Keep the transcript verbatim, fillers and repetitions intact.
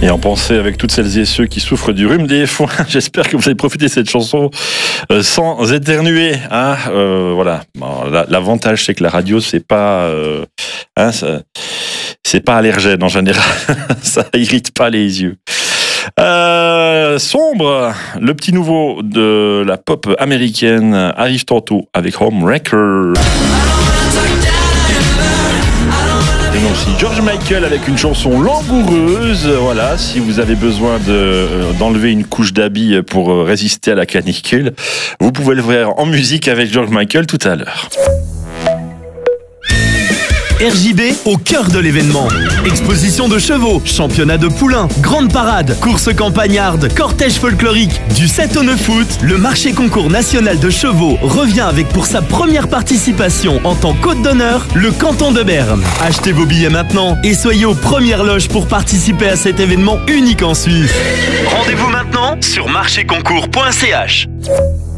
Et en pensée avec toutes celles et ceux qui souffrent du rhume des foins, j'espère que vous avez profité de cette chanson euh, sans éternuer. Hein, euh, voilà. Bon, l'avantage, c'est que la radio, c'est pas, euh, hein, ça, c'est pas allergène en général. Ça irrite pas les yeux. Euh, sombre, le petit nouveau de la pop américaine arrive tantôt avec Homewrecker. Et non, aussi George Michael avec une chanson langoureuse. Voilà, si vous avez besoin de, d'enlever une couche d'habits pour résister à la canicule, vous pouvez le faire en musique avec George Michael tout à l'heure. R J B au cœur de l'événement. Exposition de chevaux, championnat de poulains, grande parade, course campagnarde, cortège folklorique. Du sept au neuf août, le marché concours national de chevaux revient avec pour sa première participation en tant qu'hôte d'honneur, le canton de Berne. Achetez vos billets maintenant et soyez aux premières loges pour participer à cet événement unique en Suisse. Rendez-vous maintenant sur marché concours point c h.